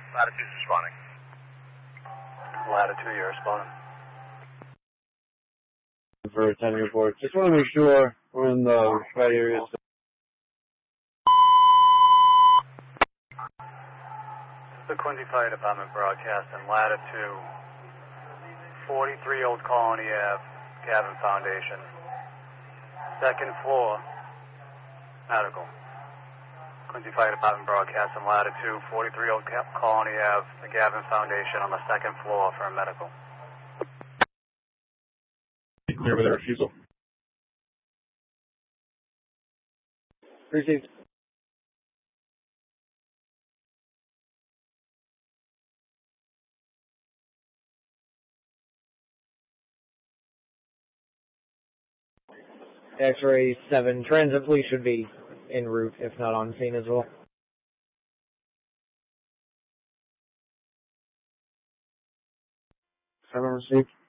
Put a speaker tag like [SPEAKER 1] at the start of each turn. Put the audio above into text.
[SPEAKER 1] Latitude's responding.
[SPEAKER 2] Latitude, you're responding.
[SPEAKER 3] For attending report. Just want to make sure we're in the right areas.
[SPEAKER 2] This is the Quincy Fire Department broadcasting Latitude 43 Old Colony Ave, Gavin Foundation. Second floor, medical. Quincy Fire Department broadcasting Latitude 43 Old Colony Ave, the Gavin Foundation on the second floor for a medical.
[SPEAKER 1] Clear with a refusal.
[SPEAKER 3] Received. X-ray 7 transit police should be en route, if not on scene as well.
[SPEAKER 1] 7 received.